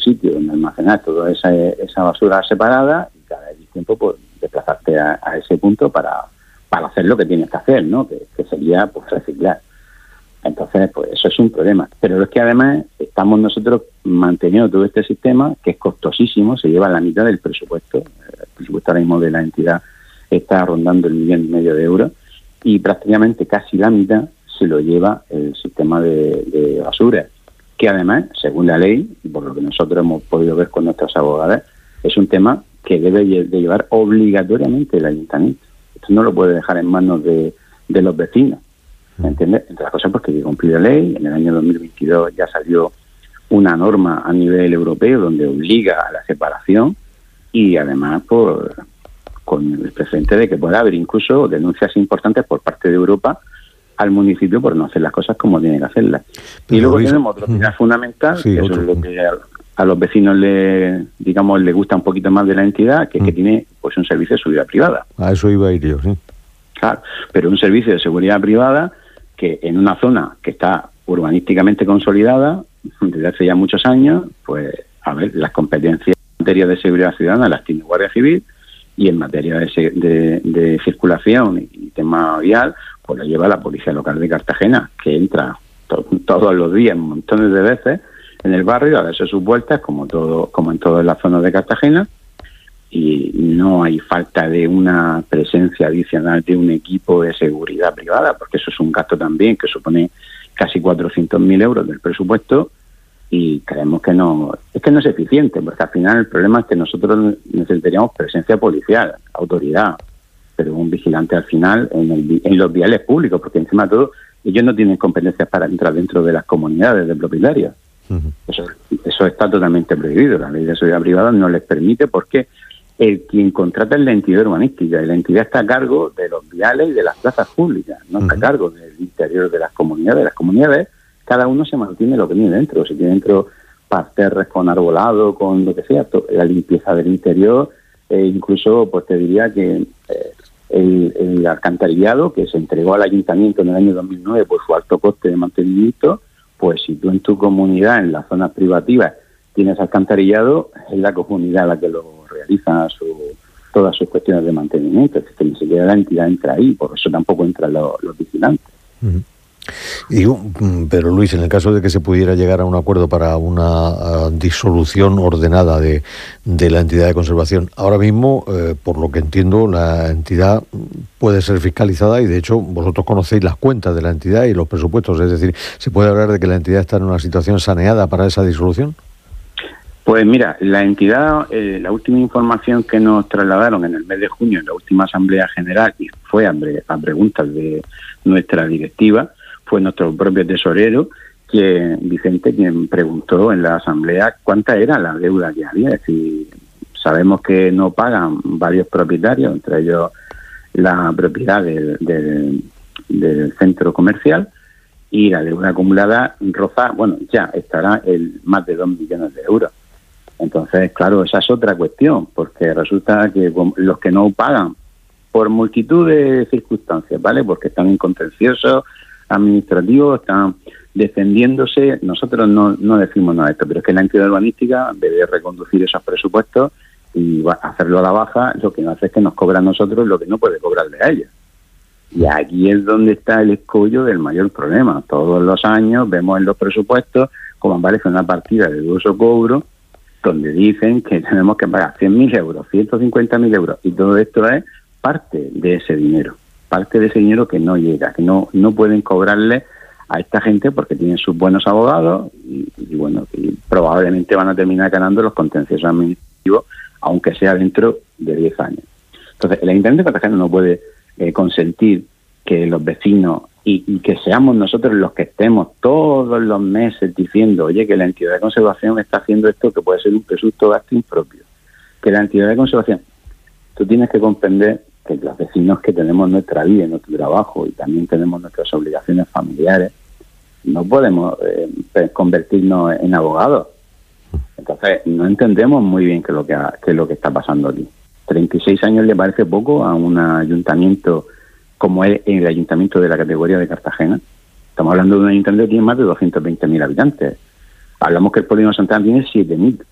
sitio donde almacenar toda esa basura separada y cada X tiempo pues desplazarte a ese punto para hacer lo que tienes que hacer, ¿no? Que sería pues reciclar. Entonces, pues eso es un problema. Pero es que además estamos nosotros manteniendo todo este sistema, que es costosísimo, se lleva la mitad del presupuesto. El presupuesto ahora mismo de la entidad está rondando el 1,5 millones de euros y prácticamente casi la mitad se lo lleva el sistema de basura, que además, según la ley, y por lo que nosotros hemos podido ver con nuestros abogados, es un tema que debe de llevar obligatoriamente el ayuntamiento. Esto no lo puede dejar en manos de los vecinos. ¿Me entiendes? Entre las cosas, pues que hay que cumplir la ley. En el año 2022 ya salió una norma a nivel europeo donde obliga a la separación y además con el precedente de que pueda haber incluso denuncias importantes por parte de Europa al municipio por no hacer las cosas como tiene que hacerlas. Pero y luego tenemos otro pilar fundamental, sí, que eso es lo que a los vecinos les gusta un poquito más de la entidad, que es que tiene pues un servicio de seguridad privada. A eso iba a ir yo, sí. Claro, pero un servicio de seguridad privada que en una zona que está urbanísticamente consolidada desde hace ya muchos años, pues a ver, las competencias en materia de seguridad ciudadana las tiene Guardia Civil y en materia de circulación y tema vial, pues lo lleva la Policía Local de Cartagena, que entra todos los días montones de veces en el barrio a darse sus vueltas, como en todas las zonas de Cartagena, y no hay falta de una presencia adicional de un equipo de seguridad privada, porque eso es un gasto también que supone casi 400.000 euros del presupuesto, y creemos que no es eficiente, porque al final el problema es que nosotros necesitaríamos presencia policial, autoridad, pero un vigilante al final en los viales públicos, porque encima de todo ellos no tienen competencias para entrar dentro de las comunidades de propietarios. Eso está totalmente prohibido. La ley de seguridad privada no les permite, porque quien contrata es la entidad urbanística y la entidad está a cargo de los viales y de las plazas públicas, no está a cargo del interior de las comunidades. Las comunidades, cada uno se mantiene lo que tiene dentro. Si tiene dentro parterres con arbolado, con lo que sea, la limpieza del interior, incluso pues te diría que el alcantarillado que se entregó al ayuntamiento en el año 2009 por su alto coste de mantenimiento, pues si tú en tu comunidad, en las zonas privativas, tienes alcantarillado, es la comunidad la que lo realiza todas sus cuestiones de mantenimiento. Es que ni siquiera la entidad entra ahí, por eso tampoco entran los vigilantes. Pero Luis, en el caso de que se pudiera llegar a un acuerdo para una disolución ordenada de la entidad de conservación, ahora mismo, por lo que entiendo, la entidad puede ser fiscalizada y de hecho vosotros conocéis las cuentas de la entidad y los presupuestos, es decir, ¿se puede hablar de que la entidad está en una situación saneada para esa disolución? Pues mira, la entidad, la última información que nos trasladaron en el mes de junio en la última Asamblea General, y fue a preguntas de nuestra directiva, fue nuestro propio tesorero, Vicente, quien preguntó en la Asamblea cuánta era la deuda que había. Es decir, sabemos que no pagan varios propietarios, entre ellos la propiedad del centro comercial, y la deuda acumulada roza, ya estará más de 2 millones de euros. Entonces, claro, esa es otra cuestión, porque resulta que los que no pagan por multitud de circunstancias, ¿vale? Porque están en contenciosos administrativos, están defendiéndose. Nosotros no decimos nada de esto, pero es que la entidad urbanística debe reconducir esos presupuestos y hacerlo a la baja. Lo que no hace es que nos cobra a nosotros lo que no puede cobrarle a ella. Y aquí es donde está el escollo del mayor problema. Todos los años vemos en los presupuestos como aparece una partida de dudoso cobro donde dicen que tenemos que pagar 100.000 euros, 150.000 euros, y todo esto es parte de ese dinero que no llega, que no pueden cobrarle a esta gente porque tienen sus buenos abogados y probablemente van a terminar ganando los contenciosos administrativos, aunque sea dentro de 10 años. Entonces, el Ayuntamiento de Cartagena no puede consentir que los vecinos y que seamos nosotros los que estemos todos los meses diciendo, oye, que la entidad de conservación está haciendo esto que puede ser un presunto gasto impropio. Que la entidad de conservación, tú tienes que comprender que los vecinos que tenemos nuestra vida, nuestro trabajo y también tenemos nuestras obligaciones familiares, no podemos convertirnos en abogados. Entonces, no entendemos muy bien qué es lo que está pasando aquí. 36 años le parece poco a un ayuntamiento como es el ayuntamiento de la categoría de Cartagena. Estamos hablando de un ayuntamiento que tiene más de 220.000 habitantes. Hablamos que el Polígono Santana tiene 7.000.